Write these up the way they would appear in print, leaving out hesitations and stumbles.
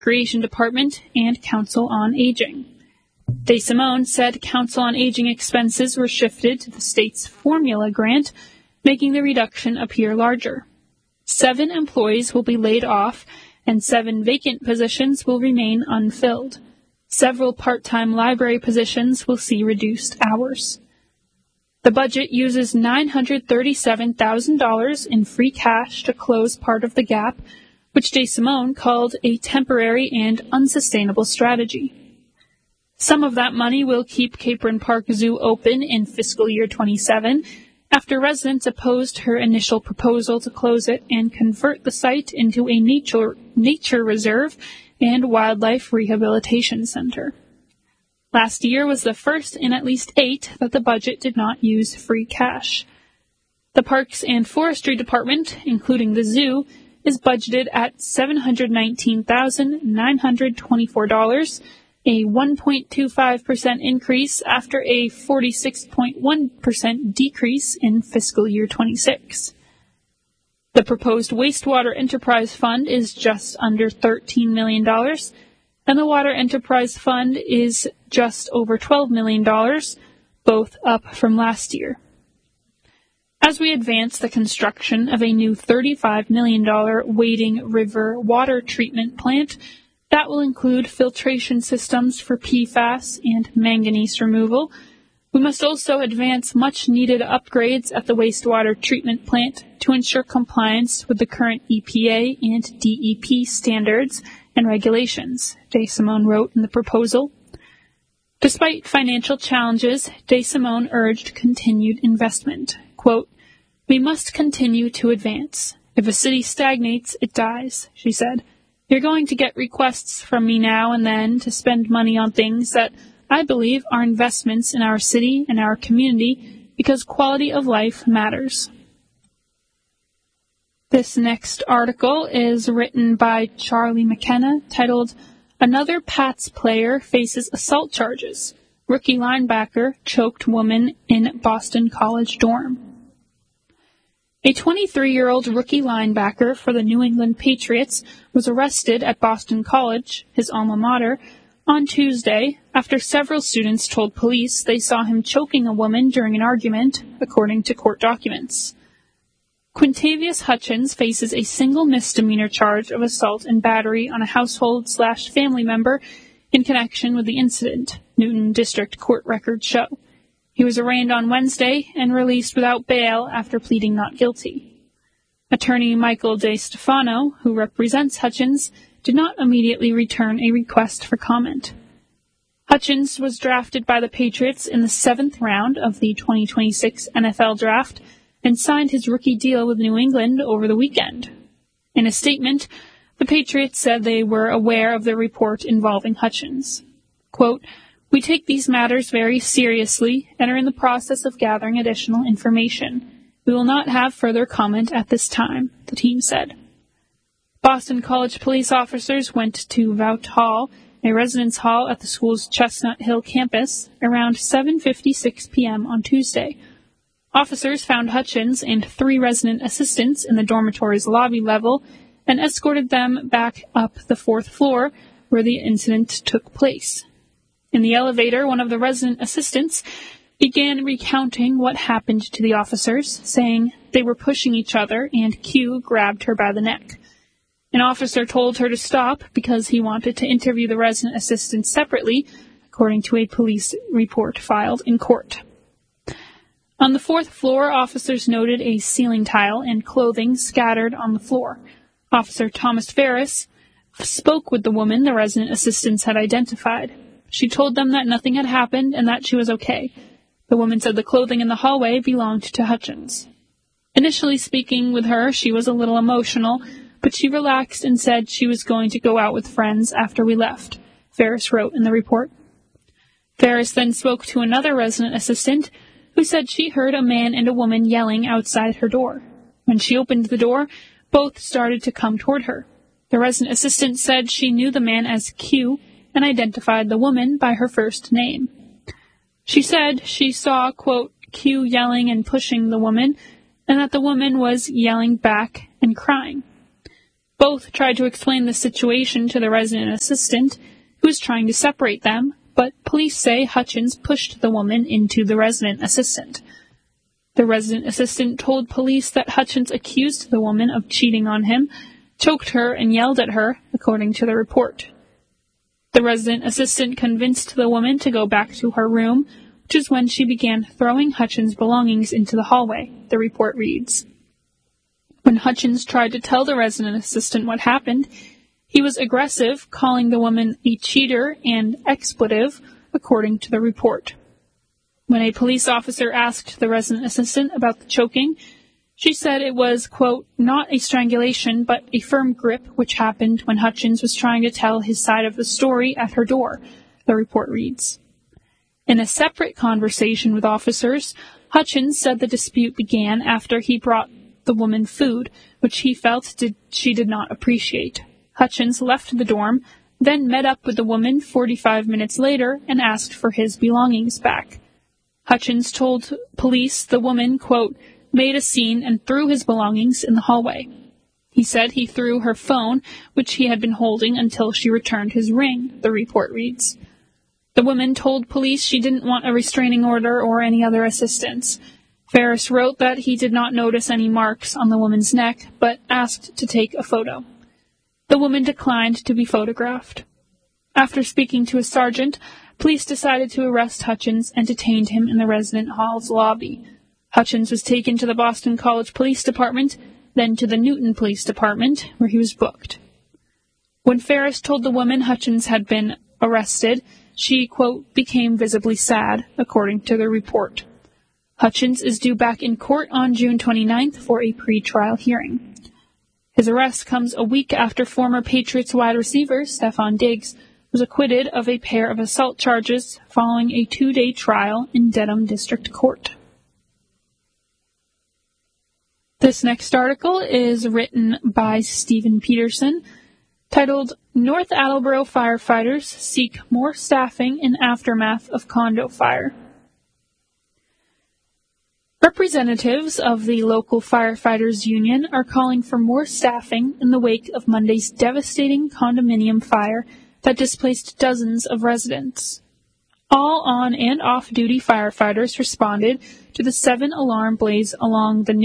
Recreation Department, and Council on Aging. DeSimone said Council on Aging expenses were shifted to the state's formula grant, making the reduction appear larger. 7 employees will be laid off, and 7 vacant positions will remain unfilled. Several part-time library positions will see reduced hours. The budget uses $937,000 in free cash to close part of the gap, which DeSimone called a temporary and unsustainable strategy. Some of that money will keep Capron Park Zoo open in fiscal year 27, after residents opposed her initial proposal to close it and convert the site into a nature reserve and wildlife rehabilitation center. Last year was the first in at least 8 that the budget did not use free cash. The Parks and Forestry Department, including the zoo, is budgeted at $719,924, a 1.25% increase after a 46.1% decrease in fiscal year 26. The proposed wastewater enterprise fund is just under $13 million, and the water enterprise fund is just over $12 million, both up from last year. As we advance the construction of a new $35 million Wading River water treatment plant, that will include filtration systems for PFAS and manganese removal, we must also advance much-needed upgrades at the wastewater treatment plant to ensure compliance with the current EPA and DEP standards and regulations, DeSimone wrote in the proposal. Despite financial challenges, DeSimone urged continued investment. Quote, "We must continue to advance. If a city stagnates, it dies," she said. "You're going to get requests from me now and then to spend money on things that I believe are investments in our city and our community because quality of life matters." This next article is written by Charlie McKenna, titled, "Another Pats Player Faces Assault Charges. Rookie Linebacker Choked Woman in Boston College Dorm." A 23-year-old rookie linebacker for the New England Patriots was arrested at Boston College, his alma mater, on Tuesday after several students told police they saw him choking a woman during an argument, according to court documents. Quintavious Hutchins faces a single misdemeanor charge of assault and battery on a household/family member in connection with the incident, Newton District Court records show. He was arraigned on Wednesday and released without bail after pleading not guilty. Attorney Michael DeStefano, who represents Hutchins, did not immediately return a request for comment. Hutchins was drafted by the Patriots in the 7th round of the 2026 NFL Draft and signed his rookie deal with New England over the weekend. In a statement, the Patriots said they were aware of the report involving Hutchins. Quote, "We take these matters very seriously and are in the process of gathering additional information. We will not have further comment at this time," the team said. Boston College police officers went to Vout Hall, a residence hall at the school's Chestnut Hill campus, around 7:56 p.m. on Tuesday. Officers found Hutchins and 3 resident assistants in the dormitory's lobby level and escorted them back up the 4th floor where the incident took place. In the elevator, one of the resident assistants began recounting what happened to the officers, saying they were pushing each other and Q grabbed her by the neck. An officer told her to stop because he wanted to interview the resident assistant separately, according to a police report filed in court. On the 4th floor, officers noted a ceiling tile and clothing scattered on the floor. Officer Thomas Ferris spoke with the woman the resident assistants had identified. She told them that nothing had happened and that she was okay. The woman said the clothing in the hallway belonged to Hutchins. Initially speaking with her, she was a little emotional, but she relaxed and said she was going to go out with friends after we left, Ferris wrote in the report. Ferris then spoke to another resident assistant who said she heard a man and a woman yelling outside her door. When she opened the door, both started to come toward her. The resident assistant said she knew the man as Q and identified the woman by her first name. She said she saw, quote, Q yelling and pushing the woman, and that the woman was yelling back and crying. Both tried to explain the situation to the resident assistant, who was trying to separate them, but police say Hutchins pushed the woman into the resident assistant. The resident assistant told police that Hutchins accused the woman of cheating on him, choked her, and yelled at her, according to the report. The resident assistant convinced the woman to go back to her room, which is when she began throwing Hutchins' belongings into the hallway, the report reads. When Hutchins tried to tell the resident assistant what happened, he was aggressive, calling the woman a cheater and expletive, according to the report. When a police officer asked the resident assistant about the choking, she said it was, quote, not a strangulation, but a firm grip, which happened when Hutchins was trying to tell his side of the story at her door, the report reads. In a separate conversation with officers, Hutchins said the dispute began after he brought the woman food, which he felt she did not appreciate. Hutchins left the dorm, then met up with the woman 45 minutes later and asked for his belongings back. Hutchins told police the woman, quote, made a scene and threw his belongings in the hallway. He said he threw her phone, which he had been holding until she returned his ring, the report reads. The woman told police she didn't want a restraining order or any other assistance. Ferris wrote that he did not notice any marks on the woman's neck, but asked to take a photo. The woman declined to be photographed. After speaking to a sergeant, police decided to arrest Hutchins and detained him in the resident hall's lobby. Hutchins was taken to the Boston College Police Department, then to the Newton Police Department, where he was booked. When Ferris told the woman Hutchins had been arrested, she, quote, became visibly sad, according to the report. Hutchins is due back in court on June 29th for a pre-trial hearing. His arrest comes a week after former Patriots wide receiver Stefon Diggs was acquitted of a pair of assault charges following a 2-day trial in Dedham District Court. This next article is written by Stephen Peterson, titled, North Attleboro Firefighters Seek More Staffing in Aftermath of Condo Fire. Representatives of the local firefighters union are calling for more staffing in the wake of Monday's devastating condominium fire that displaced dozens of residents. All on- and off-duty firefighters responded to the 7-alarm blaze along with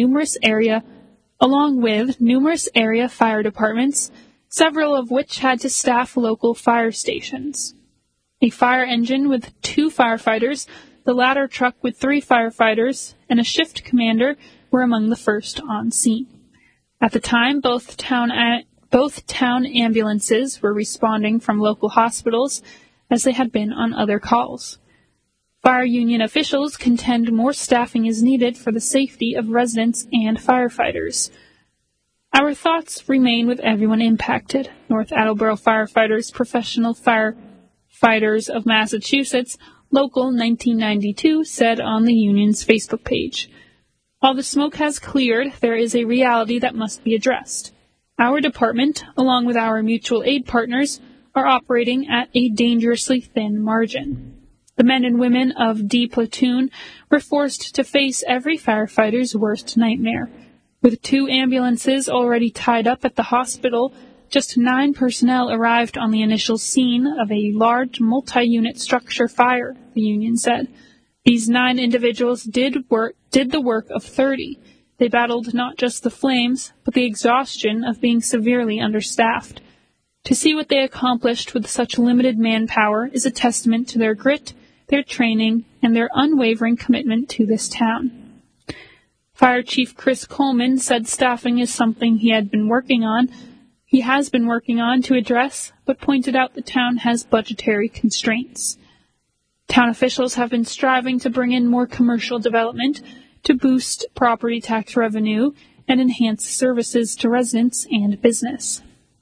numerous area fire departments, several of which had to staff local fire stations. A fire engine with 2 firefighters, the ladder truck with 3 firefighters, and a shift commander were among the first on scene. At the time, both town ambulances were responding from local hospitals, as they had been on other calls. Fire union officials contend more staffing is needed for the safety of residents and firefighters. Our thoughts remain with everyone impacted, North Attleboro Firefighters Professional Firefighters of Massachusetts, Local 1992, said on the union's Facebook page. While the smoke has cleared, there is a reality that must be addressed. Our department, along with our mutual aid partners, are operating at a dangerously thin margin. The men and women of D Platoon were forced to face every firefighter's worst nightmare. With 2 ambulances already tied up at the hospital, just 9 personnel arrived on the initial scene of a large multi-unit structure fire, the union said. These 9 individuals did the work of 30. They battled not just the flames, but the exhaustion of being severely understaffed. To see what they accomplished with such limited manpower is a testament to their grit, their training, and their unwavering commitment to this town. Fire Chief Chris Coleman said staffing is something he has been working on to address, but pointed out the town has budgetary constraints. Town officials have been striving to bring in more commercial development to boost property tax revenue and enhance services to residents and business.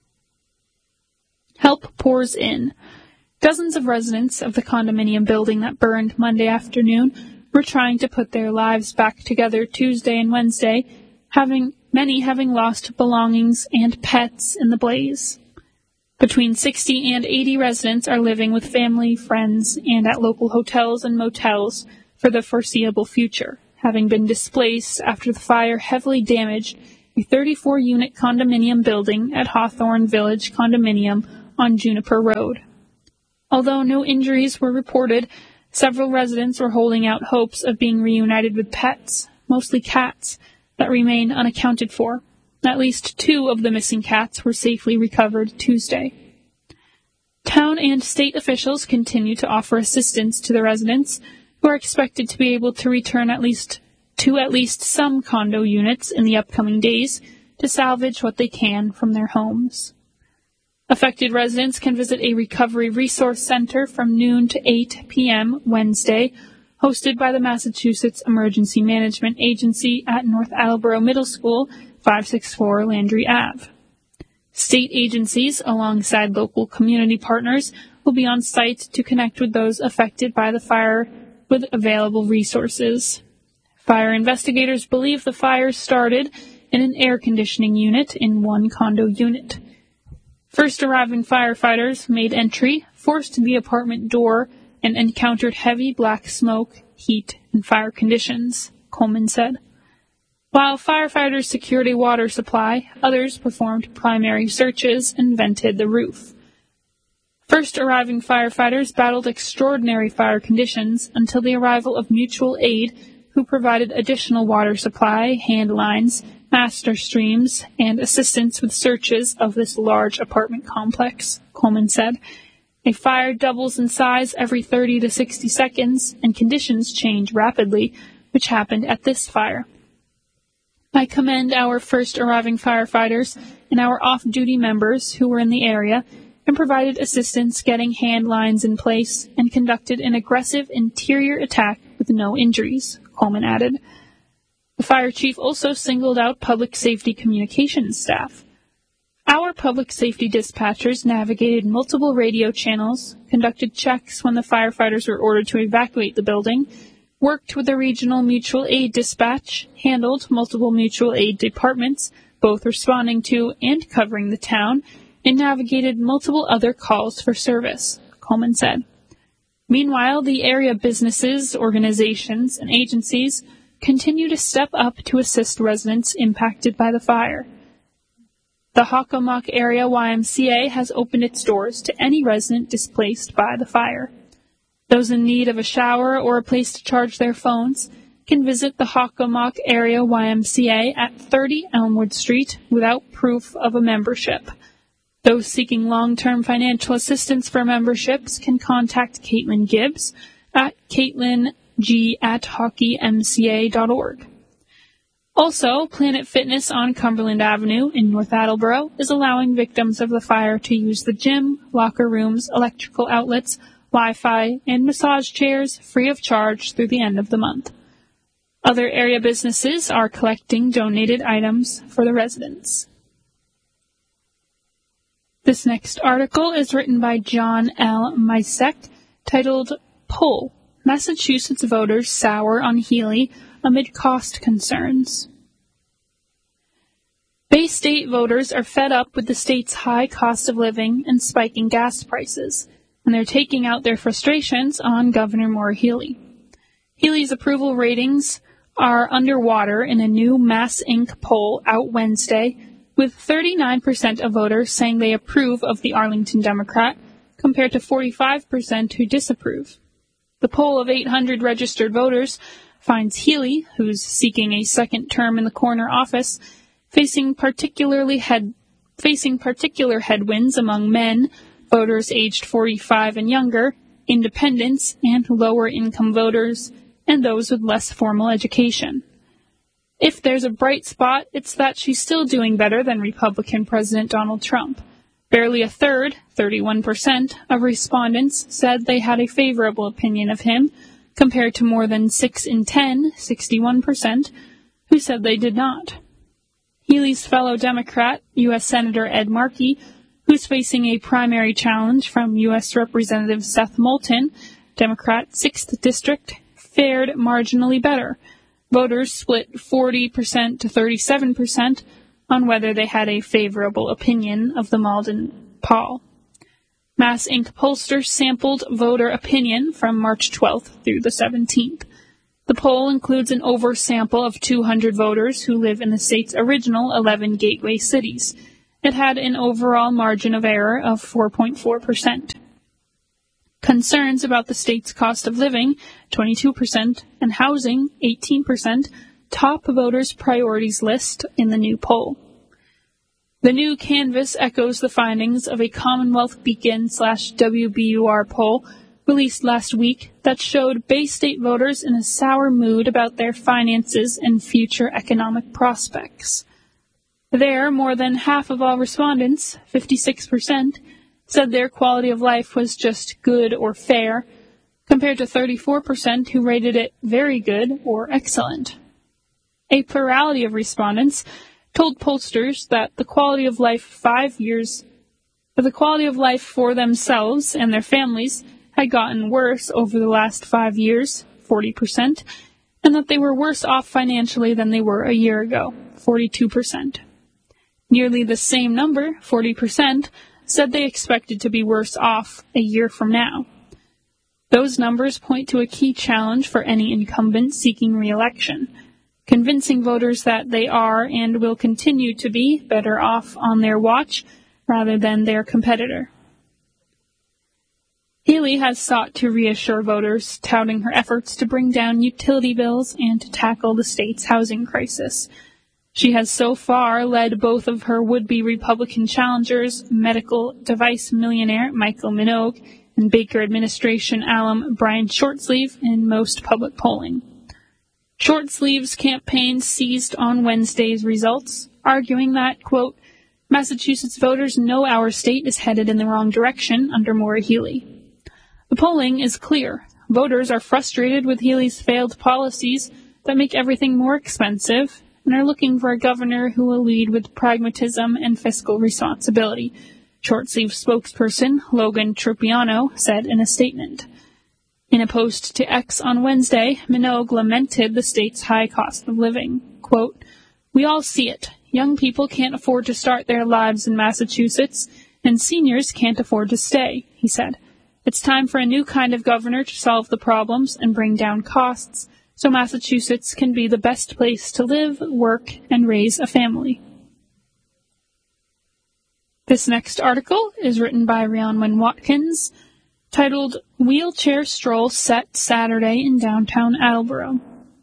Help pours in. Dozens of residents of the condominium building that burned Monday afternoon were trying to put their lives back together Tuesday and Wednesday, many having lost belongings and pets in the blaze. Between 60 and 80 residents are living with family, friends, and at local hotels and motels for the foreseeable future, having been displaced after the fire heavily damaged a 34-unit condominium building at Hawthorne Village Condominium on Juniper Road. Although no injuries were reported, several residents were holding out hopes of being reunited with pets, mostly cats, that remain unaccounted for. At least 2 of the missing cats were safely recovered Tuesday. Town and state officials continue to offer assistance to the residents, who are expected to be able to return at least some condo units in the upcoming days to salvage what they can from their homes. Affected residents can visit a recovery resource center from noon to 8 p.m. Wednesday, hosted by the Massachusetts Emergency Management Agency at North Attleboro Middle School, 564 Landry Ave. State agencies, alongside local community partners, will be on site to connect with those affected by the fire with available resources. Fire investigators believe the fire started in an air conditioning unit in one condo unit. First arriving firefighters made entry, forced the apartment door, and encountered heavy black smoke, heat, and fire conditions, Coleman said. While firefighters secured a water supply, others performed primary searches and vented the roof. First arriving firefighters battled extraordinary fire conditions until the arrival of mutual aid, who provided additional water supply, hand lines, master streams, and assistance with searches of this large apartment complex, Coleman said. A fire doubles in size every 30 to 60 seconds, and conditions change rapidly, which happened at this fire. I commend our first arriving firefighters and our off-duty members who were in the area and provided assistance getting hand lines in place and conducted an aggressive interior attack with no injuries, Coleman added. The fire chief also singled out public safety communications staff. Our public safety dispatchers navigated multiple radio channels, conducted checks when the firefighters were ordered to evacuate the building, worked with the regional mutual aid dispatch, handled multiple mutual aid departments, both responding to and covering the town, and navigated multiple other calls for service, Coleman said. Meanwhile, the area businesses, organizations, and agencies continue to step up to assist residents impacted by the fire. The Hockomock Area YMCA has opened its doors to any resident displaced by the fire. Those in need of a shower or a place to charge their phones can visit the Hockomock Area YMCA at 30 Elmwood Street without proof of a membership. Those seeking long-term financial assistance for memberships can contact Caitlin Gibbs at caitlingg@hockeymca.org. Also, Planet Fitness on Cumberland Avenue in North Attleboro is allowing victims of the fire to use the gym, locker rooms, electrical outlets, Wi-Fi, and massage chairs free of charge through the end of the month. Other area businesses are collecting donated items for the residents. This next article is written by John L. Misek, titled Poll: Massachusetts Voters Sour on Healey Amid Cost Concerns. Bay State voters are fed up with the state's high cost of living and spiking gas prices, and they're taking out their frustrations on Governor Maura Healey. Healey's approval ratings are underwater in a new Mass Inc. poll out Wednesday, with 39% of voters saying they approve of the Arlington Democrat, compared to 45% who disapprove. The poll of 800 registered voters finds Healey, who's seeking a second term in the corner office, facing particular headwinds among men, voters aged 45 and younger, independents, and lower-income voters, and those with less formal education. If there's a bright spot, it's that she's still doing better than Republican President Donald Trump. Barely a third, 31%, of respondents said they had a favorable opinion of him, compared to more than 6 in 10, 61%, who said they did not. Healey's fellow Democrat, U.S. Senator Ed Markey, who's facing a primary challenge from U.S. Representative Seth Moulton, Democrat 6th District, fared marginally better. Voters split 40% to 37% on whether they had a favorable opinion of the Malden poll. Mass Inc. pollsters sampled voter opinion from March 12th through the 17th. The poll includes an oversample of 200 voters who live in the state's original 11 gateway cities. It had an overall margin of error of 4.4%. Concerns about the state's cost of living, 22%, and housing, 18%, top voters' priorities list in the new poll. The new canvas echoes the findings of a Commonwealth Beacon/WBUR poll released last week that showed Bay State voters in a sour mood about their finances and future economic prospects. There, more than half of all respondents, 56%, said their quality of life was just good or fair, compared to 34% who rated it very good or excellent. A plurality of respondents told pollsters that the quality of life for themselves and their families had gotten worse over the last 5 years, 40%, and that they were worse off financially than they were a year ago, 42%. Nearly the same number, 40%, said they expected to be worse off a year from now. Those numbers point to a key challenge for any incumbent seeking re-election, convincing voters that they are and will continue to be better off on their watch rather than their competitor. Healey has sought to reassure voters, touting her efforts to bring down utility bills and to tackle the state's housing crisis. She has so far led both of her would-be Republican challengers, medical device millionaire Michael Minogue and Baker administration alum Brian Shortsleeve, in most public polling. Shortsleeve's campaign seized on Wednesday's results, arguing that, quote, Massachusetts voters know our state is headed in the wrong direction under Maura Healey. The polling is clear. Voters are frustrated with Healey's failed policies that make everything more expensive and are looking for a governor who will lead with pragmatism and fiscal responsibility, Shortsleeve spokesperson Logan Trupiano said in a statement. In a post to X on Wednesday, Minogue lamented the state's high cost of living. Quote, We all see it. Young people can't afford to start their lives in Massachusetts, and seniors can't afford to stay, he said. It's time for a new kind of governor to solve the problems and bring down costs so Massachusetts can be the best place to live, work, and raise a family. This next article is written by Rhiannon Watkins, titled Wheelchair Stroll Set Saturday in Downtown Attleboro.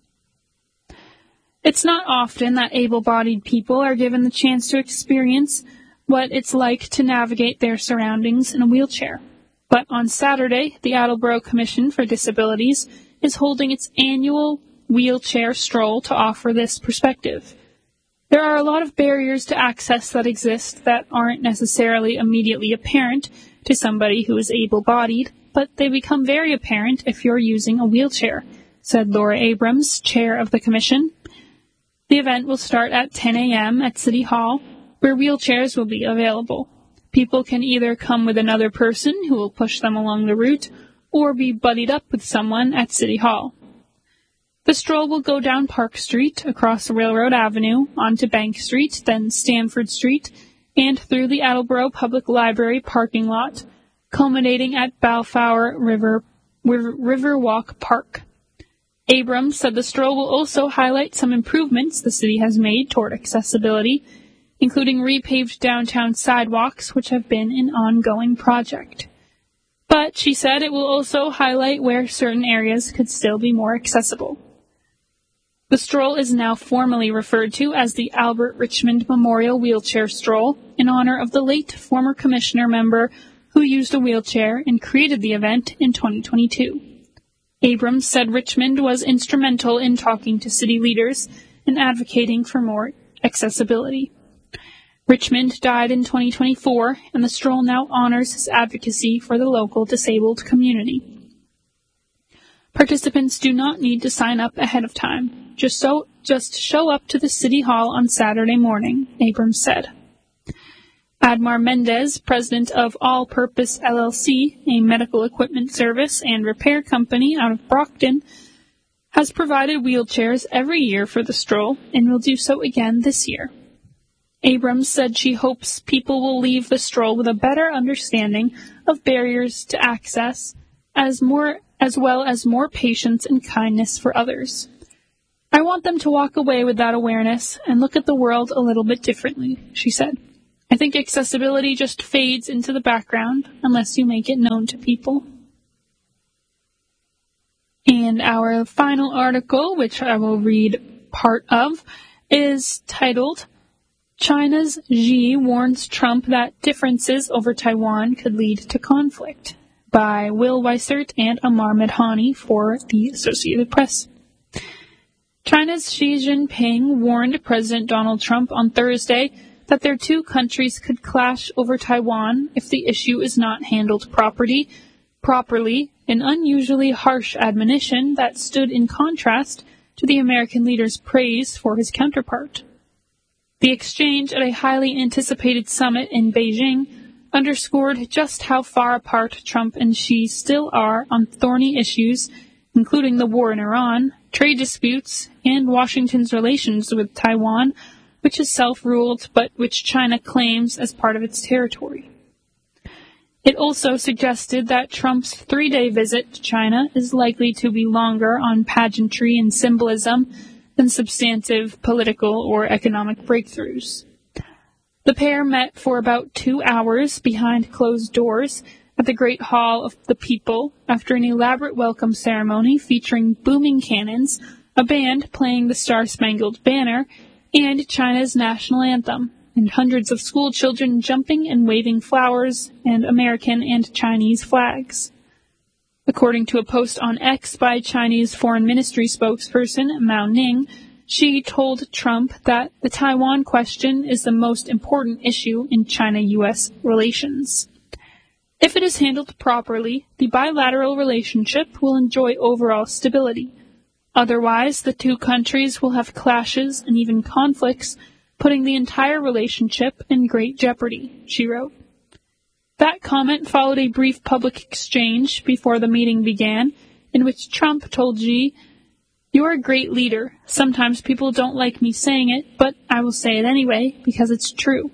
It's not often that able-bodied people are given the chance to experience what it's like to navigate their surroundings in a wheelchair. But on Saturday, the Attleboro Commission for Disabilities is holding its annual wheelchair stroll to offer this perspective. There are a lot of barriers to access that exist that aren't necessarily immediately apparent to somebody who is able-bodied, but they become very apparent if you're using a wheelchair, said Laura Abrams, chair of the commission. The event will start at 10 a.m. at City Hall, where wheelchairs will be available. People can either come with another person who will push them along the route, or be buddied up with someone at City Hall. The stroll will go down Park Street, across Railroad Avenue, onto Bank Street, then Stanford Street, and through the Attleboro Public Library parking lot, culminating at Balfour Riverwalk Park. Abrams said the stroll will also highlight some improvements the city has made toward accessibility, including repaved downtown sidewalks, which have been an ongoing project. But, she said, it will also highlight where certain areas could still be more accessible. The stroll is now formally referred to as the Albert Richmond Memorial Wheelchair Stroll, in honor of the late former commissioner member who used a wheelchair and created the event in 2022. Abrams said Richmond was instrumental in talking to city leaders and advocating for more accessibility. Richmond died in 2024, and the stroll now honors his advocacy for the local disabled community. Participants do not need to sign up ahead of time. Just show up to the City Hall on Saturday morning, Abrams said. Admar Mendez, president of All Purpose LLC, a medical equipment service and repair company out of Brockton, has provided wheelchairs every year for the stroll and will do so again this year. Abrams said she hopes people will leave the stroll with a better understanding of barriers to access as more as well as more patience and kindness for others. I want them to walk away with that awareness and look at the world a little bit differently, she said. I think accessibility just fades into the background unless you make it known to people. And our final article, which I will read part of, is titled, China's Xi Warns Trump That Differences Over Taiwan Could Lead to Conflict, by Will Weissert and Amar Madhani for the Associated Press. China's Xi Jinping warned President Donald Trump on Thursday that their two countries could clash over Taiwan if the issue is not handled properly, an unusually harsh admonition that stood in contrast to the American leader's praise for his counterpart. The exchange at a highly anticipated summit in Beijing underscored just how far apart Trump and Xi still are on thorny issues, including the war in Iran, trade disputes, and Washington's relations with Taiwan, which is self-ruled but which China claims as part of its territory. It also suggested that Trump's 3-day visit to China is likely to be longer on pageantry and symbolism than substantive political or economic breakthroughs. The pair met for about 2 hours behind closed doors at the Great Hall of the People after an elaborate welcome ceremony featuring booming cannons, a band playing the Star-Spangled Banner, and China's national anthem, and hundreds of school children jumping and waving flowers and American and Chinese flags. According to a post on X by Chinese Foreign Ministry spokesperson Mao Ning, Xi told Trump that the Taiwan question is the most important issue in China-U.S. relations. If it is handled properly, the bilateral relationship will enjoy overall stability. Otherwise, the two countries will have clashes and even conflicts, putting the entire relationship in great jeopardy, she wrote. That comment followed a brief public exchange before the meeting began, in which Trump told Xi, "You're a great leader. Sometimes people don't like me saying it, but I will say it anyway, because it's true."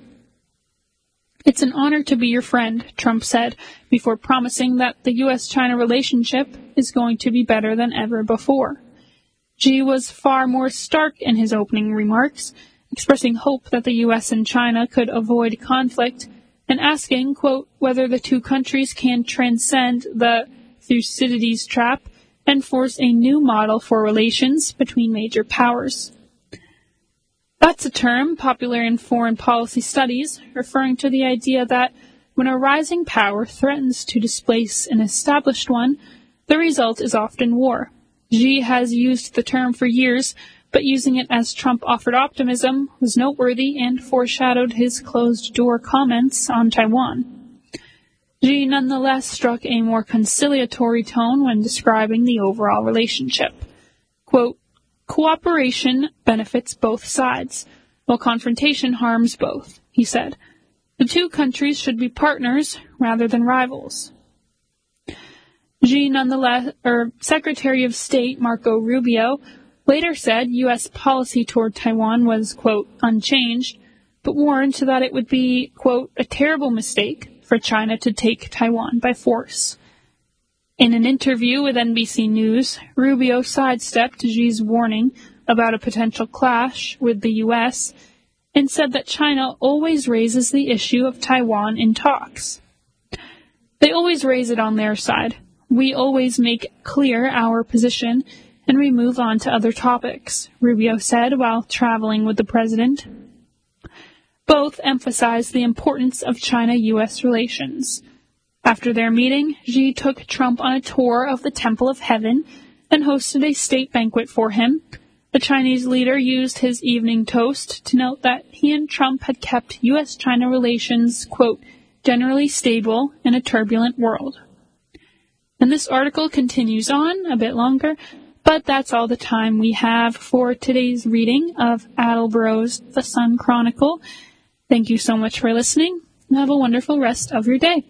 "It's an honor to be your friend," Trump said, before promising that the U.S.-China relationship is going to be better than ever before. Xi was far more stark in his opening remarks, expressing hope that the U.S. and China could avoid conflict, and asking, quote, whether the two countries can transcend the Thucydides trap and force a new model for relations between major powers. That's a term popular in foreign policy studies, referring to the idea that when a rising power threatens to displace an established one, the result is often war. Xi has used the term for years, but using it as Trump offered optimism was noteworthy and foreshadowed his closed-door comments on Taiwan. Xi nonetheless struck a more conciliatory tone when describing the overall relationship. Quote, "Cooperation benefits both sides, while confrontation harms both," he said. "The two countries should be partners rather than rivals." Xi nonetheless, Secretary of State Marco Rubio later said U.S. policy toward Taiwan was, quote, unchanged, but warned that it would be, quote, a terrible mistake for China to take Taiwan by force. In an interview with NBC News, Rubio sidestepped Xi's warning about a potential clash with the U.S. and said that China always raises the issue of Taiwan in talks. "They always raise it on their side. We always make clear our position, and we move on to other topics," Rubio said while traveling with the president. Both emphasized the importance of China-U.S. relations. After their meeting, Xi took Trump on a tour of the Temple of Heaven and hosted a state banquet for him. The Chinese leader used his evening toast to note that he and Trump had kept U.S.-China relations, quote, generally stable in a turbulent world. And this article continues on a bit longer, but that's all the time we have for today's reading of Attleborough's The Sun Chronicle. Thank you so much for listening, and have a wonderful rest of your day.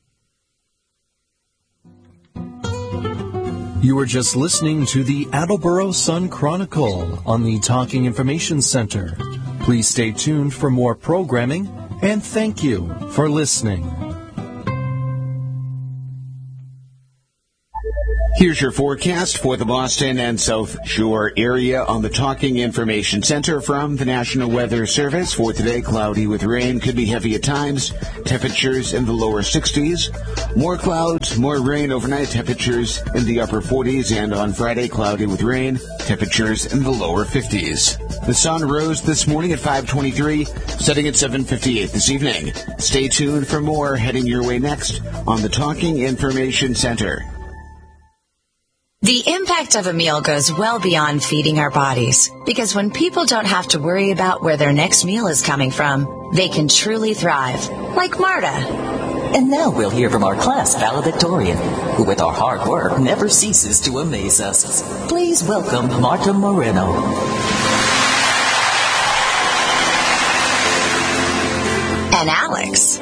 You were just listening to the Attleboro Sun Chronicle on the Talking Information Center. Please stay tuned for more programming, and thank you for listening. Here's your forecast for the Boston and South Shore area on the Talking Information Center from the National Weather Service. For today, cloudy with rain, could be heavy at times. Temperatures in the lower 60s. More clouds, more rain overnight. Temperatures in the upper 40s. And on Friday, cloudy with rain. Temperatures in the lower 50s. The sun rose this morning at 5:23, setting at 7:58 this evening. Stay tuned for more heading your way next on the Talking Information Center. The impact of a meal goes well beyond feeding our bodies, because when people don't have to worry about where their next meal is coming from, they can truly thrive, like Marta. And now we'll hear from our class valedictorian, who with our hard work never ceases to amaze us. Please welcome Marta Moreno. And Alex.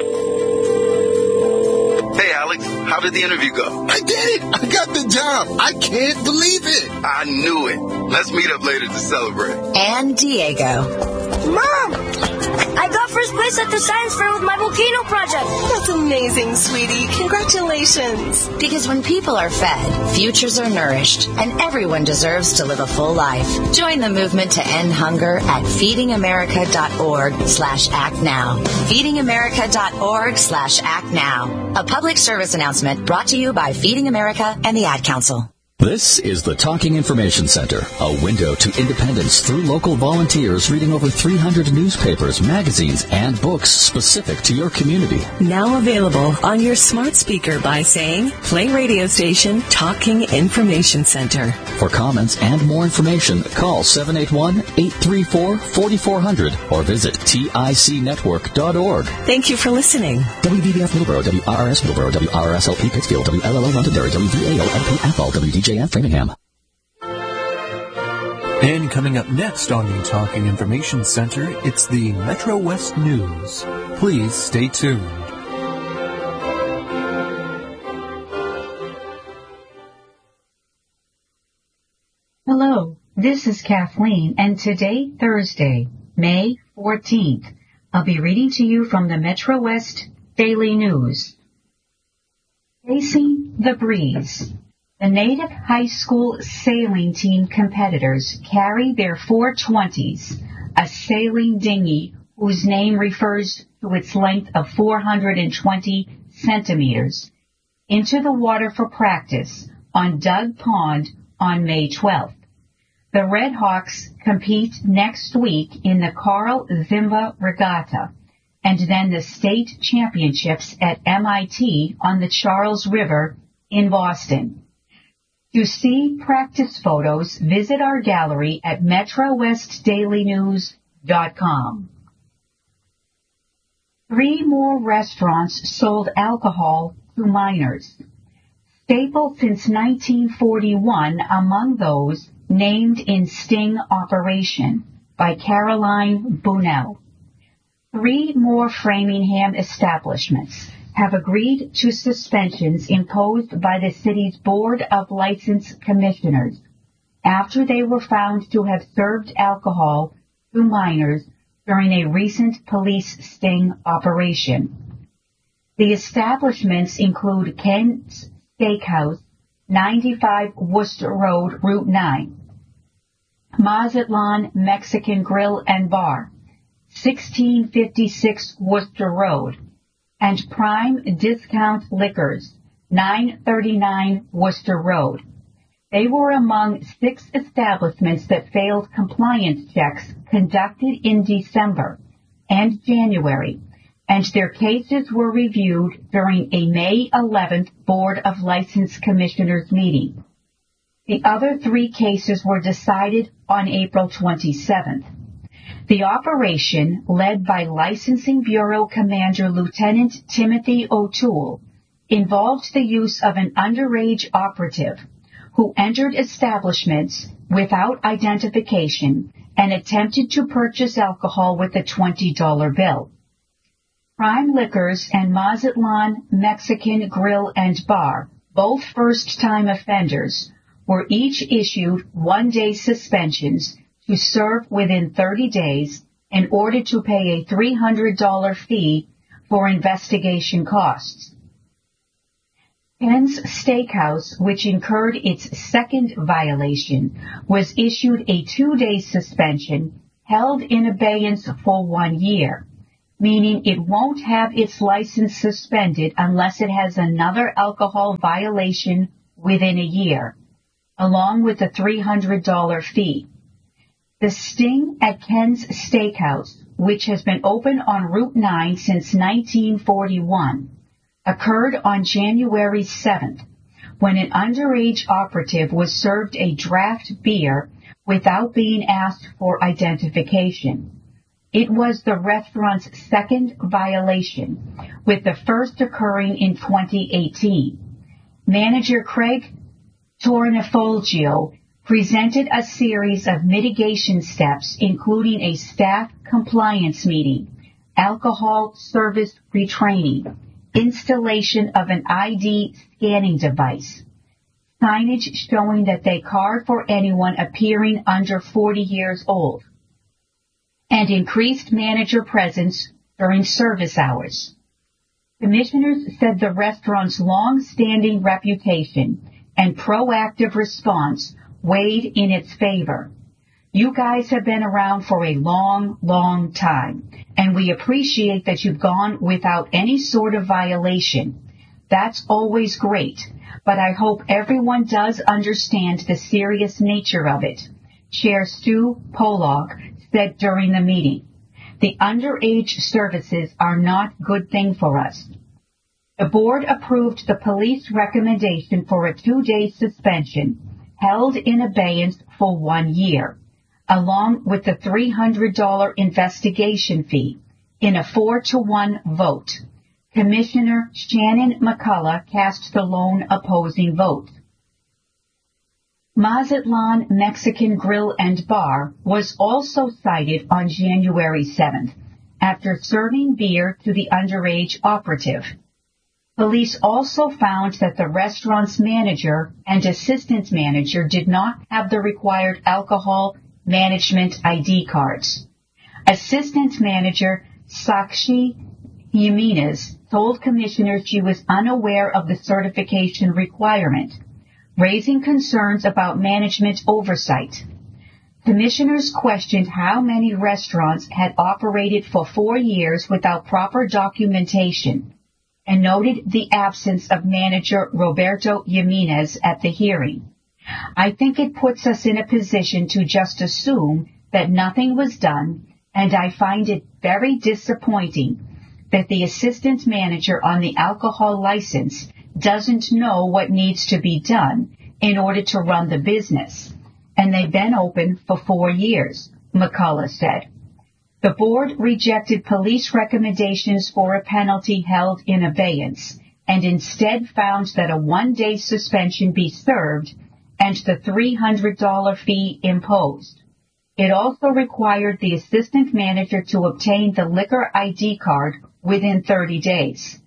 Hey, Alex, how did the interview go? I did it! I got the job! I can't believe it! I knew it. Let's meet up later to celebrate. And Diego. Mom! I got first place at the science fair with my volcano project. That's amazing, sweetie. Congratulations. Because when people are fed, futures are nourished, and everyone deserves to live a full life. Join the movement to end hunger at feedingamerica.org/actnow. feedingamerica.org/actnow. A public service announcement brought to you by Feeding America and the Ad Council. This is the Talking Information Center, a window to independence through local volunteers reading over 300 newspapers, magazines, and books specific to your community. Now available on your smart speaker by saying, play radio station Talking Information Center. For comments and more information, call 781-834-4400 or visit ticnetwork.org. Thank you for listening. WBBF Middleborough, WRRS Middleborough, WRSLP Pittsfield, WLLO Londonderry, WVAO LP Athol, WDJF Framingham. And coming up next on the Talking Information Center, it's the Metro West News. Please stay tuned. Hello, this is Kathleen, and today, Thursday, May 14th, I'll be reading to you from the Metro West Daily News. Facing the breeze. The Native High School sailing team competitors carry their 420s, a sailing dinghy whose name refers to its length of 420 centimeters, into the water for practice on Doug Pond on May 12th. The Red Hawks compete next week in the Carl Zimba Regatta and then the state championships at MIT on the Charles River in Boston. To see practice photos, visit our gallery at MetroWestDailyNews.com. 3 more restaurants sold alcohol to minors. Staple since 1941 among those named in Sting Operation by Caroline Bunnell. 3 more Framingham establishments have agreed to suspensions imposed by the city's Board of License Commissioners after they were found to have served alcohol to minors during a recent police sting operation. The establishments include Kent's Steakhouse, 95 Worcester Road, Route 9, Mazatlan Mexican Grill and Bar, 1656 Worcester Road, and Prime Discount Liquors, 939 Worcester Road. They were among 6 establishments that failed compliance checks conducted in December and January, and their cases were reviewed during a May 11th Board of License Commissioners meeting. The other 3 cases were decided on April 27th. The operation, led by Licensing Bureau Commander Lieutenant Timothy O'Toole, involved the use of an underage operative who entered establishments without identification and attempted to purchase alcohol with a $20 bill. Prime Liquors and Mazatlan Mexican Grill and Bar, both first-time offenders, were each issued 1-day suspensions to serve within 30 days in order to pay a $300 fee for investigation costs. Ken's Steakhouse, which incurred its second violation, was issued a 2-day suspension held in abeyance for 1 year, meaning it won't have its license suspended unless it has another alcohol violation within a year, along with a $300 fee. The Sting at Ken's Steakhouse, which has been open on Route 9 since 1941, occurred on January 7th, when an underage operative was served a draft beer without being asked for identification. It was the restaurant's second violation, with the first occurring in 2018. Manager Craig Tornafolgio presented a series of mitigation steps, including a staff compliance meeting, alcohol service retraining, installation of an ID scanning device, signage showing that they card for anyone appearing under 40 years old, and increased manager presence during service hours. Commissioners said the restaurant's long-standing reputation and proactive response weighed in its favor. You guys have been around for a long, long time, and we appreciate that you've gone without any sort of violation. That's always great, but I hope everyone does understand the serious nature of it, Chair Stu Pollock said during the meeting. The underage services are not a good thing for us. The board approved the police recommendation for a 2-day suspension held in abeyance for 1 year, along with the $300 investigation fee, in a 4-to-1 vote. Commissioner Shannon McCullough cast the lone opposing vote. Mazatlan Mexican Grill and Bar was also cited on January 7th after serving beer to the underage operative. Police also found that the restaurant's manager and assistant manager did not have the required alcohol management ID cards. Assistant manager Sakshi Jimenez told commissioners she was unaware of the certification requirement, raising concerns about management oversight. Commissioners questioned how many restaurants had operated for 4 years without proper documentation, and noted the absence of manager Roberto Jimenez at the hearing. I think it puts us in a position to just assume that nothing was done, and I find it very disappointing that the assistant manager on the alcohol license doesn't know what needs to be done in order to run the business, and they've been open for 4 years, McCullough said. The board rejected police recommendations for a penalty held in abeyance and instead found that a 1-day suspension be served and the $300 fee imposed. It also required the assistant manager to obtain the liquor ID card within 30 days.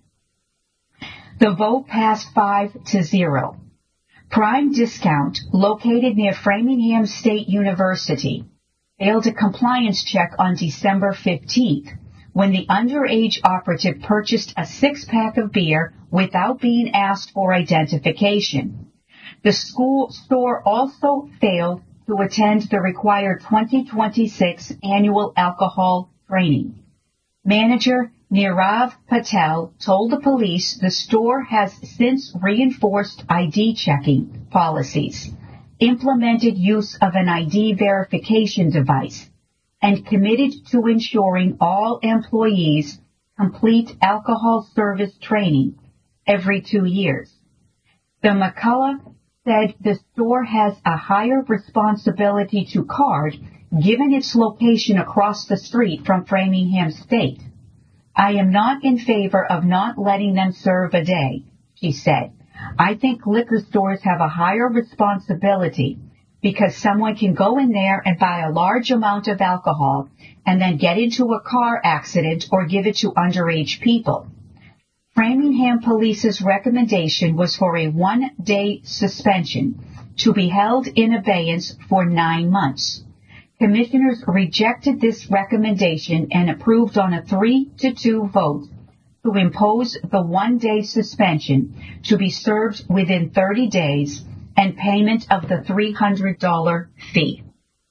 The vote passed 5-0. Prime Discount, located near Framingham State University, failed a compliance check on December 15th when the underage operative purchased a 6-pack of beer without being asked for identification. The store also failed to attend the required 2026 annual alcohol training. Manager Nirav Patel told the police the store has since reinforced ID checking policies, implemented use of an ID verification device, and committed to ensuring all employees complete alcohol service training every 2 years. The McCullough said the store has a higher responsibility to card given its location across the street from Framingham State. I am not in favor of not letting them serve a day, she said. I think liquor stores have a higher responsibility because someone can go in there and buy a large amount of alcohol and then get into a car accident or give it to underage people. Framingham Police's recommendation was for a 1-day suspension to be held in abeyance for 9 months. Commissioners rejected this recommendation and approved on a 3-2 vote to impose the one-day suspension to be served within 30 days and payment of the $300 fee.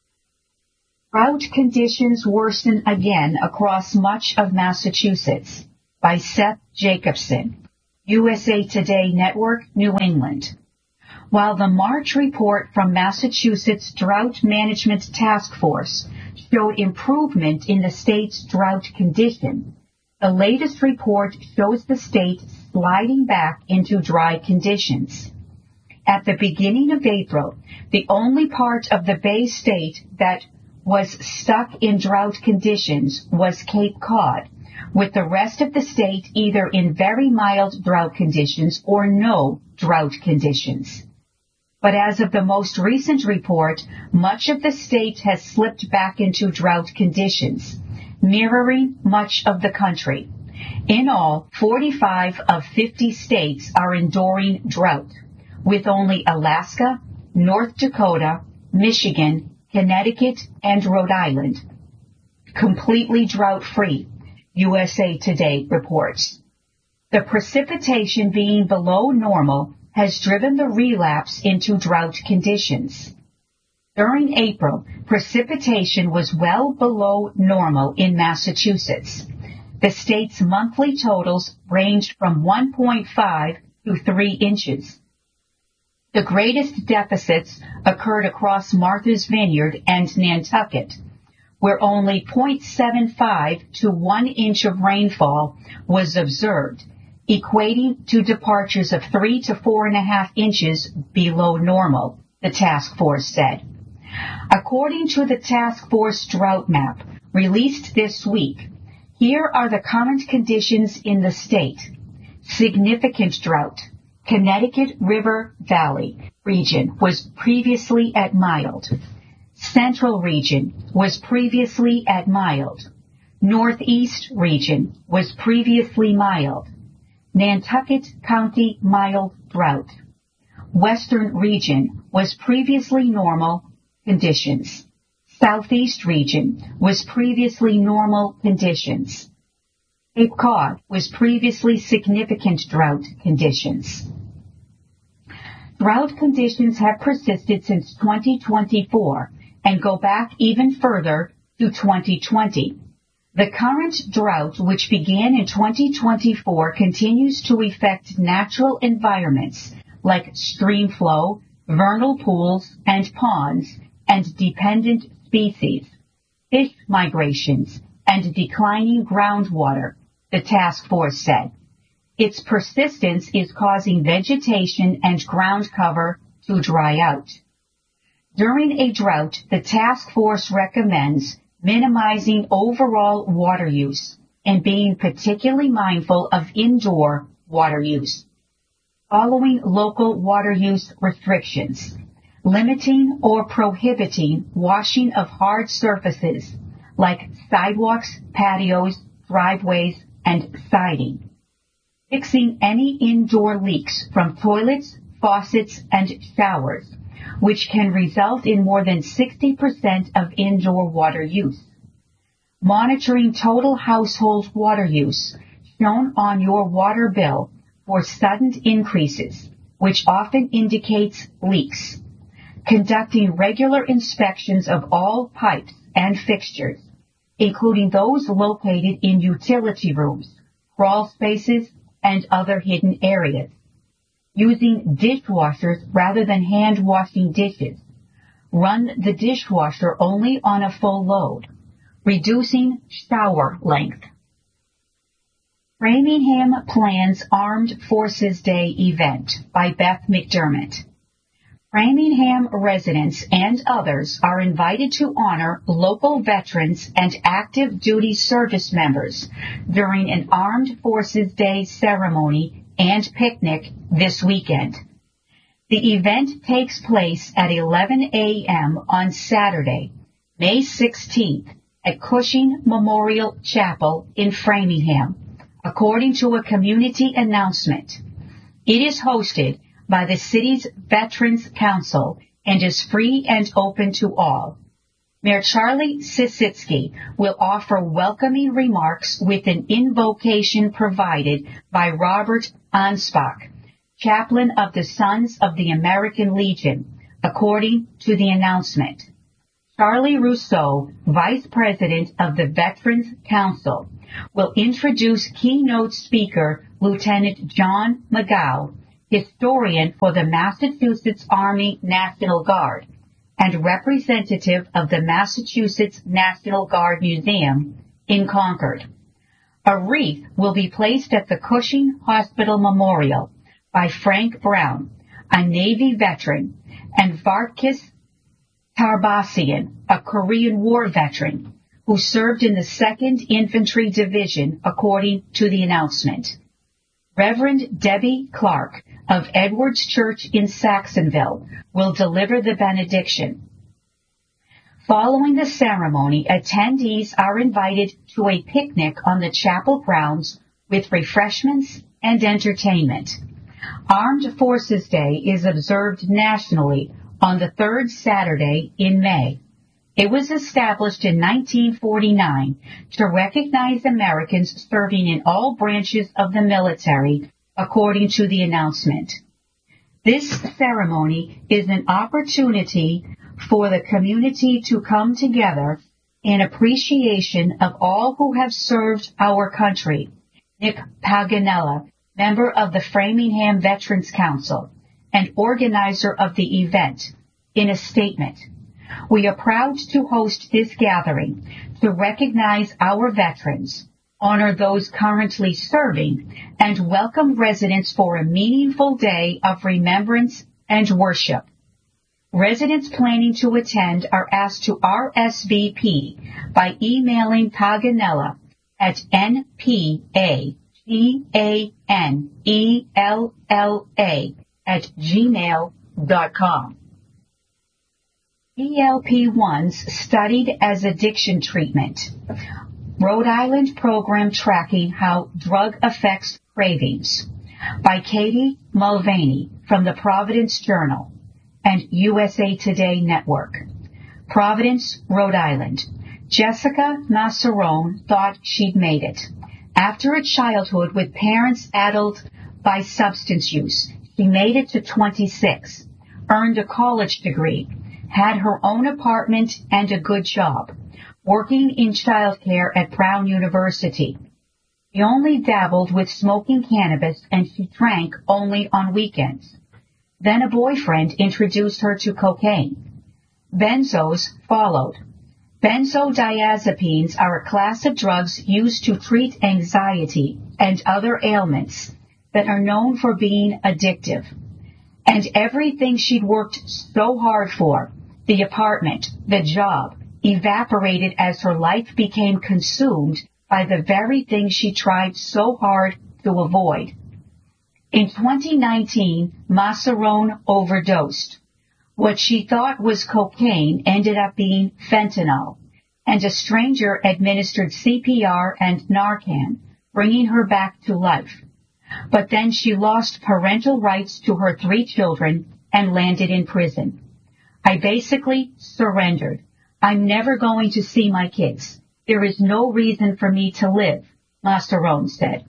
Drought conditions worsen again across much of Massachusetts by Seth Jacobson, USA Today Network, New England. While the March report from Massachusetts Drought Management Task Force showed improvement in the state's drought condition, the latest report shows the state sliding back into dry conditions. At the beginning of April, the only part of the Bay State that was stuck in drought conditions was Cape Cod, with the rest of the state either in very mild drought conditions or no drought conditions. But as of the most recent report, much of the state has slipped back into drought conditions, mirroring much of the country. In all, 45 of 50 states are enduring drought, with only Alaska, North Dakota, Michigan, Connecticut, and Rhode Island completely drought-free, USA Today reports. The precipitation being below normal has driven the relapse into drought conditions. During April, precipitation was well below normal in Massachusetts. The state's monthly totals ranged from 1.5 to 3 inches. The greatest deficits occurred across Martha's Vineyard and Nantucket, where only 0.75 to 1 inch of rainfall was observed, equating to departures of 3 to 4.5 inches below normal, the task force said. According to the task force drought map released this week, here are the current conditions in the state. Significant drought. Connecticut River Valley region was previously at mild. Central region was previously at mild. Northeast region was previously mild. Nantucket County mild drought. Western region was previously normal conditions. Southeast region was previously normal conditions. Cape Cod was previously significant drought conditions. Drought conditions have persisted since 2024 and go back even further to 2020. The current drought, which began in 2024, continues to affect natural environments like stream flow, vernal pools and ponds, and dependent species, fish migrations, and declining groundwater, the task force said. Its persistence is causing vegetation and ground cover to dry out. During a drought, the task force recommends minimizing overall water use and being particularly mindful of indoor water use. Following local water use restrictions, limiting or prohibiting washing of hard surfaces like sidewalks, patios, driveways, and siding. Fixing any indoor leaks from toilets, faucets, and showers, which can result in more than 60% of indoor water use. Monitoring total household water use shown on your water bill for sudden increases, which often indicates leaks. Conducting regular inspections of all pipes and fixtures, including those located in utility rooms, crawl spaces, and other hidden areas. Using dishwashers rather than hand washing dishes. Run the dishwasher only on a full load. Reducing shower length. Framingham plans Armed Forces Day event by Beth McDermott. Framingham residents and others are invited to honor local veterans and active duty service members during an Armed Forces Day ceremony and picnic this weekend. The event takes place at 11 a.m. on Saturday, May 16th at Cushing Memorial Chapel in Framingham, according to a community announcement. It is hosted by the city's Veterans Council and is free and open to all. Mayor Charlie Sisitsky will offer welcoming remarks with an invocation provided by Robert Anspach, chaplain of the Sons of the American Legion, according to the announcement. Charlie Rousseau, Vice President of the Veterans Council, will introduce keynote speaker Lieutenant John McGow, historian for the Massachusetts Army National Guard and representative of the Massachusetts National Guard Museum in Concord. A wreath will be placed at the Cushing Hospital Memorial by Frank Brown, a Navy veteran, and Vartkis Tarbasian, a Korean War veteran, who served in the 2nd Infantry Division, according to the announcement. Reverend Debbie Clark of Edwards Church in Saxonville will deliver the benediction. Following the ceremony, attendees are invited to a picnic on the chapel grounds with refreshments and entertainment. Armed Forces Day is observed nationally on the 3rd Saturday in May. It was established in 1949 to recognize Americans serving in all branches of the military, according to the announcement. This ceremony is an opportunity for the community to come together in appreciation of all who have served our country. Nick Paganella, member of the Framingham Veterans Council and organizer of the event, in a statement. We are proud to host this gathering to recognize our veterans, honor those currently serving, and welcome residents for a meaningful day of remembrance and worship. Residents planning to attend are asked to RSVP by emailing Paganella at npaganella@gmail.com. GLP-1s studied as addiction treatment. Rhode Island program tracking how drug affects cravings. By Katie Mulvaney from the Providence Journal and USA Today Network. Providence, Rhode Island. Jessica Massarone thought she'd made it. After a childhood with parents addled by substance use, she made it to 26, earned a college degree, had her own apartment and a good job, working in childcare at Brown University. She only dabbled with smoking cannabis and she drank only on weekends. Then a boyfriend introduced her to cocaine. Benzos followed. Benzodiazepines are a class of drugs used to treat anxiety and other ailments that are known for being addictive. And everything she'd worked so hard for, the apartment, the job, evaporated as her life became consumed by the very thing she tried so hard to avoid. In 2019, Massarone overdosed. What she thought was cocaine ended up being fentanyl, and a stranger administered CPR and Narcan, bringing her back to life. But then she lost parental rights to her 3 children and landed in prison. I basically surrendered. I'm never going to see my kids. There is no reason for me to live, Massarone said.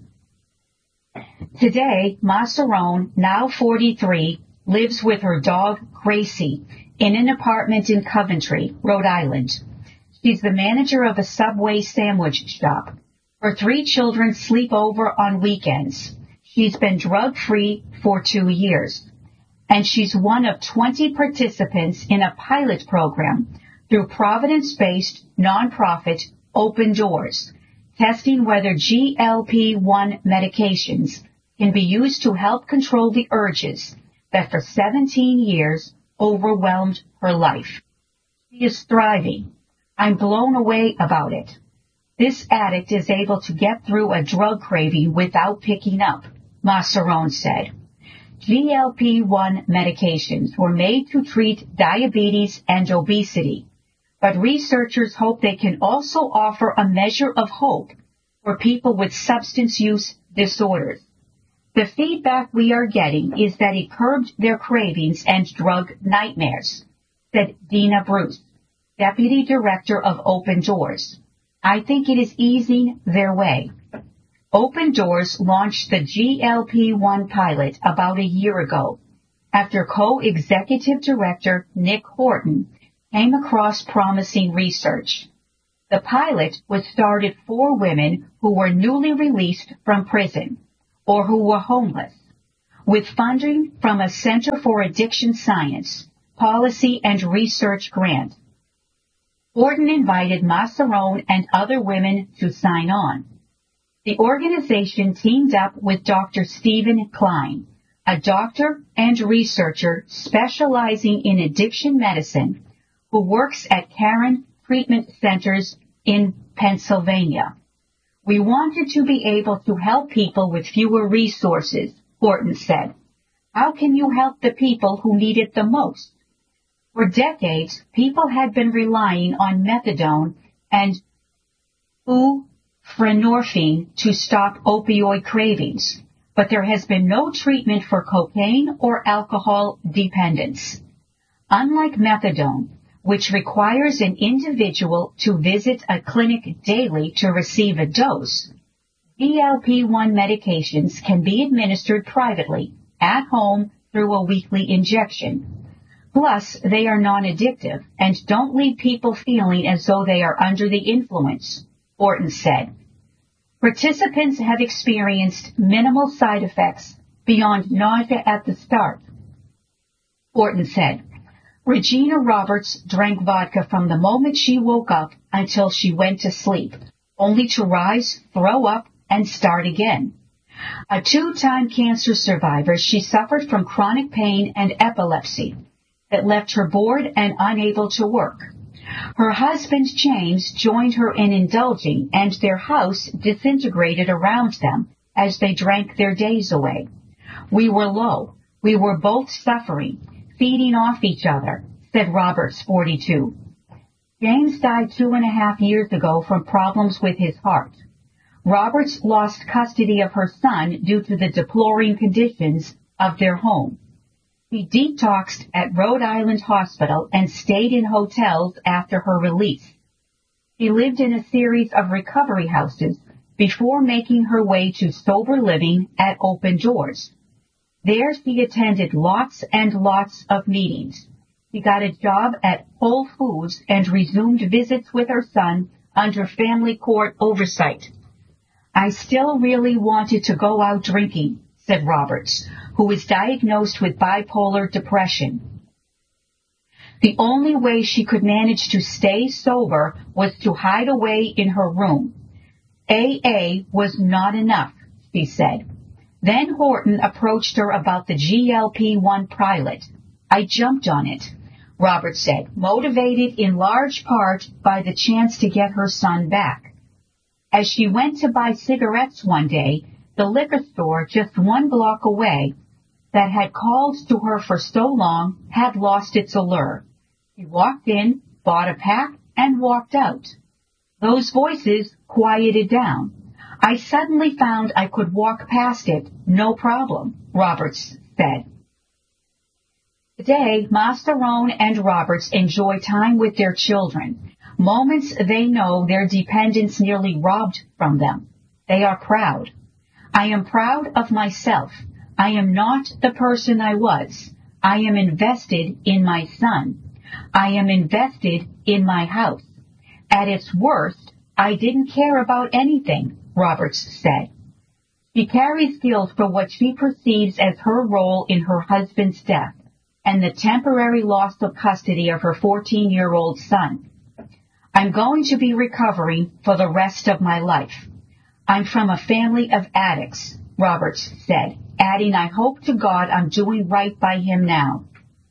Today, Massarone, now 43, lives with her dog, Gracie, in an apartment in Coventry, Rhode Island. She's the manager of a Subway sandwich shop. Her 3 children sleep over on weekends. She's been drug-free for 2 years. And she's one of 20 participants in a pilot program through Providence-based nonprofit Open Doors, testing whether GLP-1 medications can be used to help control the urges that for 17 years overwhelmed her life. She is thriving. I'm blown away about it. This addict is able to get through a drug craving without picking up, Massarone said. GLP-1 medications were made to treat diabetes and obesity, but researchers hope they can also offer a measure of hope for people with substance use disorders. The feedback we are getting is that it curbed their cravings and drug nightmares, said Dina Bruce, Deputy Director of Open Doors. I think it is easing their way. Open Doors launched the GLP-1 pilot about a year ago after co-executive director Nick Horton came across promising research. The pilot was started for women who were newly released from prison or who were homeless, with funding from a Center for Addiction Science, Policy and Research grant. Horton invited Massarone and other women to sign on. The organization teamed up with Dr. Stephen Klein, a doctor and researcher specializing in addiction medicine who works at Caron Treatment Centers in Pennsylvania. We wanted to be able to help people with fewer resources, Horton said. How can you help the people who need it the most? For decades, people had been relying on methadone and buprenorphine to stop opioid cravings, but there has been no treatment for cocaine or alcohol dependence. Unlike methadone, which requires an individual to visit a clinic daily to receive a dose, GLP-1 medications can be administered privately, at home, through a weekly injection. Plus, they are non-addictive and don't leave people feeling as though they are under the influence, Horton said. Participants have experienced minimal side effects beyond nausea at the start, Horton said. Regina Roberts drank vodka from the moment she woke up until she went to sleep, only to rise, throw up, and start again. A 2-time cancer survivor, she suffered from chronic pain and epilepsy that left her bored and unable to work. Her husband, James, joined her in indulging, and their house disintegrated around them as they drank their days away. We were low. We were both suffering, feeding off each other, said Roberts, 42. James died 2.5 years ago from problems with his heart. Roberts lost custody of her son due to the deploring conditions of their home. He detoxed at Rhode Island Hospital and stayed in hotels after her release. She lived in a series of recovery houses before making her way to sober living at Open Doors. There she attended lots and lots of meetings. She got a job at Whole Foods and resumed visits with her son under family court oversight. I still really wanted to go out drinking, said Roberts, who was diagnosed with bipolar depression. The only way she could manage to stay sober was to hide away in her room. AA was not enough, she said. Then Horton approached her about the GLP-1 pilot. I jumped on it, Roberts said, motivated in large part by the chance to get her son back. As she went to buy cigarettes one day, the liquor store just 1 block away that had called to her for so long had lost its allure. She walked in, bought a pack, and walked out. Those voices quieted down. I suddenly found I could walk past it, no problem, Roberts said. Today, Massarone and Roberts enjoy time with their children, moments they know their dependents nearly robbed from them. They are proud. I am proud of myself. I am not the person I was. I am invested in my son. I am invested in my house. At its worst, I didn't care about anything, Roberts said. She carries guilt for what she perceives as her role in her husband's death and the temporary loss of custody of her 14-year-old son. I'm going to be recovering for the rest of my life. I'm from a family of addicts, Roberts said, adding, I hope to God I'm doing right by him now.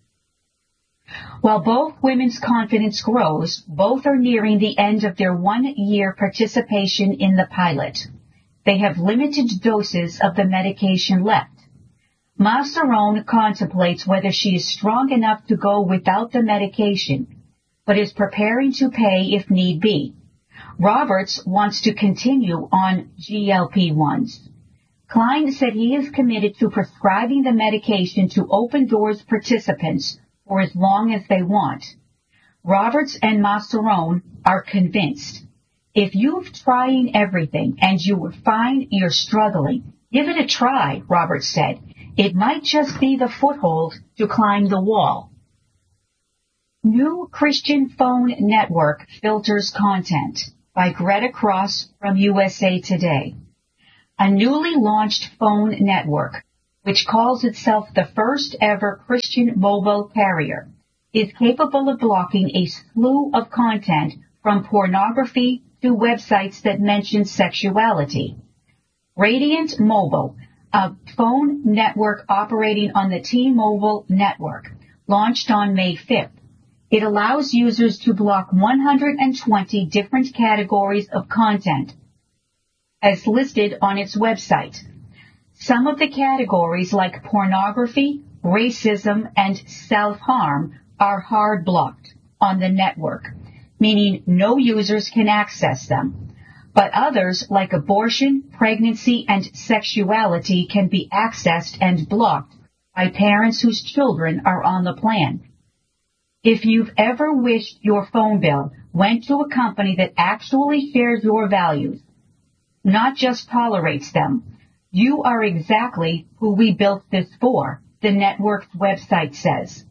While both women's confidence grows, both are nearing the end of their 1-year participation in the pilot. They have limited doses of the medication left. Massarone contemplates whether she is strong enough to go without the medication, but is preparing to pay if need be. Roberts wants to continue on GLP-1s. Klein said he is committed to prescribing the medication to Open Doors participants for as long as they want. Roberts and Masserone are convinced. If you've tried everything and you find you're struggling, give it a try, Roberts said. It might just be the foothold to climb the wall. New Christian Phone Network filters content by Greta Cross from USA Today. A newly launched phone network, which calls itself the first ever Christian mobile carrier, is capable of blocking a slew of content from pornography to websites that mention sexuality. Radiant Mobile, a phone network operating on the T-Mobile network, launched on May 5th. It allows users to block 120 different categories of content, as listed on its website. Some of the categories, like pornography, racism, and self-harm, are hard blocked on the network, meaning no users can access them. But others, like abortion, pregnancy, and sexuality, can be accessed and blocked by parents whose children are on the plan. If you've ever wished your phone bill went to a company that actually shares your values, not just tolerates them, you are exactly who we built this for, the network's website says.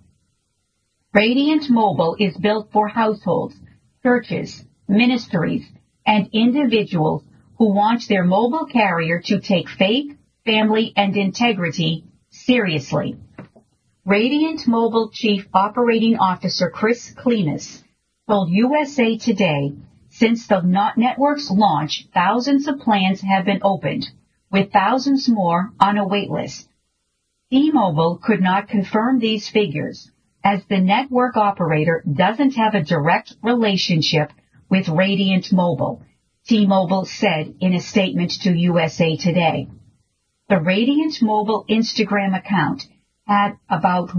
Radiant Mobile is built for households, churches, ministries, and individuals who want their mobile carrier to take faith, family, and integrity seriously. Radiant Mobile Chief Operating Officer Chris Clemis told USA Today, since the network's launch, thousands of plans have been opened, with thousands more on a wait list. T-Mobile could not confirm these figures, as the network operator doesn't have a direct relationship with Radiant Mobile, T-Mobile said in a statement to USA Today. The Radiant Mobile Instagram account had about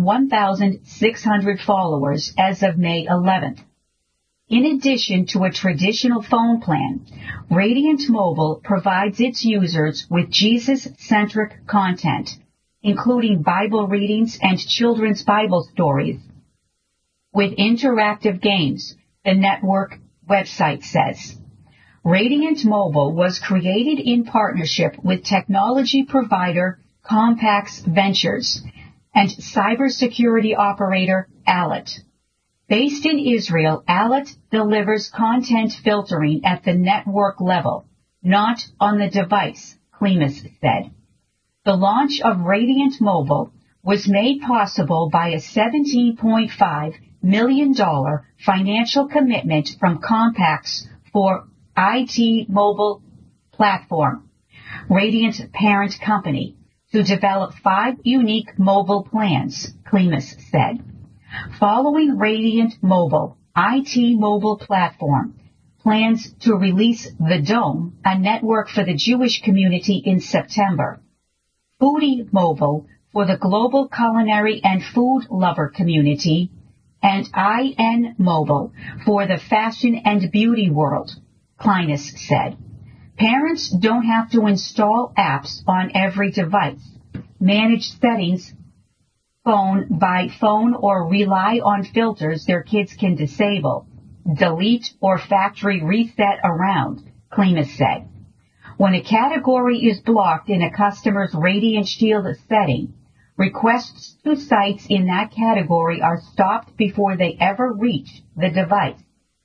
1,600 followers as of May 11th. In addition to a traditional phone plan, Radiant Mobile provides its users with Jesus-centric content, including Bible readings and children's Bible stories, with interactive games, the network website says. Radiant Mobile was created in partnership with technology provider Compax Ventures and cybersecurity operator Alat. Based in Israel, Alat delivers content filtering at the network level, not on the device, Clemis said. The launch of Radiant Mobile was made possible by a $17.5 million financial commitment from Compax for IT Mobile Platform, Radiant's parent company, to develop 5 unique mobile plans, Clemis said. Following Radiant Mobile, IT Mobile Platform plans to release The Dome, a network for the Jewish community, in September. Foodie Mobile for the global culinary and food lover community, and IN Mobile for the fashion and beauty world, Clemis said. Parents don't have to install apps on every device, manage settings phone by phone, or rely on filters their kids can disable, delete, or factory reset around, Clemis said. When a category is blocked in a customer's Radiant Shield setting, requests to sites in that category are stopped before they ever reach the device.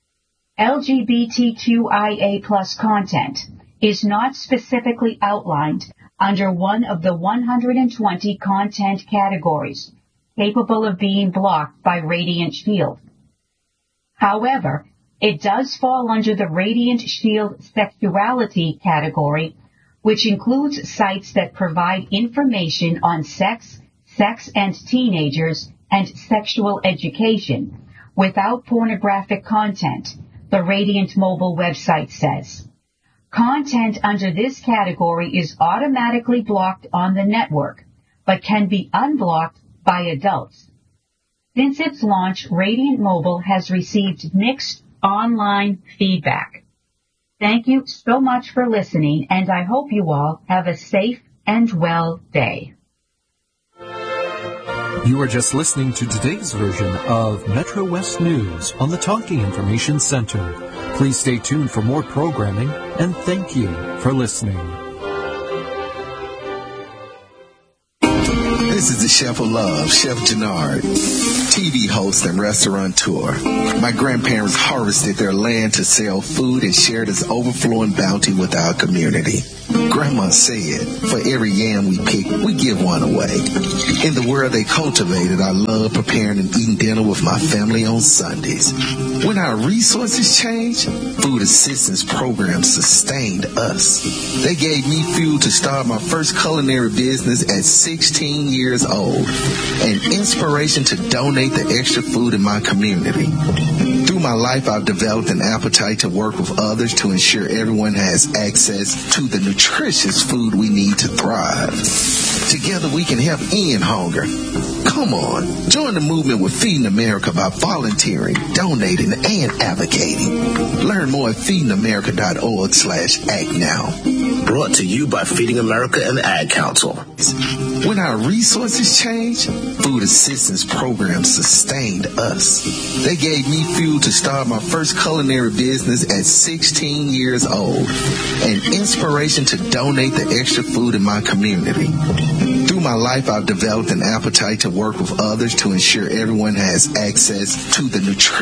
LGBTQIA+ content is not specifically outlined under one of the 120 content categories capable of being blocked by Radiant Shield. However, it does fall under the Radiant Shield sexuality category, which includes sites that provide information on sex and teenagers, and sexual education without pornographic content, the Radiant Mobile website says. Content under this category is automatically blocked on the network, but can be unblocked by adults. Since its launch, Radiant Mobile has received mixed online feedback. Thank you so much for listening, and I hope you all have a safe and well day. You are just listening to today's version of Metro West News on the Talking Information Center. Please stay tuned for more programming, and thank you for listening. This is the Chef of Love, Chef Jannard, TV host and restaurateur. My grandparents harvested their land to sell food and share this overflowing bounty with our community. Grandma said, for every yam we pick, we give one away. In the world they cultivated, I love preparing and eating dinner with my family on Sundays. When our resources changed, food assistance programs sustained us. They gave me fuel to start my first culinary business at 16 years old, and inspiration to donate the extra food in my community. Through my life, I've developed an appetite to work with others to ensure everyone has access to the nutritious food we need to thrive. Together we can help end hunger. Come on, join the movement with Feeding America by volunteering, donating, and advocating. Learn more at feedingamerica.org/act now. Brought to you by Feeding America and the Ad Council. When our resources changed, food assistance programs sustained us. They gave me fuel to start my first culinary business at 16 years old, and inspiration to donate the extra food in my community. Through my life, I've developed an appetite to work with others to ensure everyone has access to the nutrition